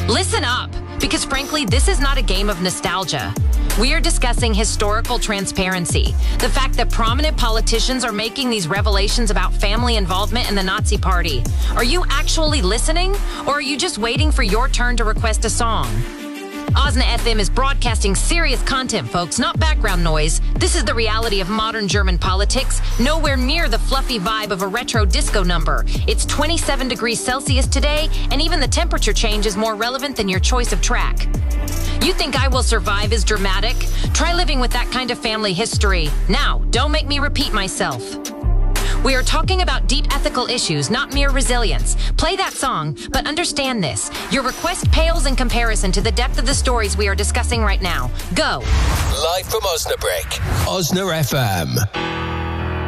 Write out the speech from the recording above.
Listen up, because frankly, this is not a game of nostalgia. We are discussing historical transparency, the fact that prominent politicians are making these revelations about family involvement in the Nazi Party. Are you actually listening, or are you just waiting for your turn to request a song? Osna FM is broadcasting serious content, folks, not background noise. This is the reality of modern German politics, nowhere near the fluffy vibe of a retro disco number. It's 27 degrees Celsius today, and even the temperature change is more relevant than your choice of track. You think I Will Survive is dramatic? Try living with that kind of family history. Now, don't make me repeat myself. We are talking about deep ethical issues, not mere resilience. Play that song, but understand this. Your request pales in comparison to the depth of the stories we are discussing right now. Go. Live from Osnabrück. Osna FM.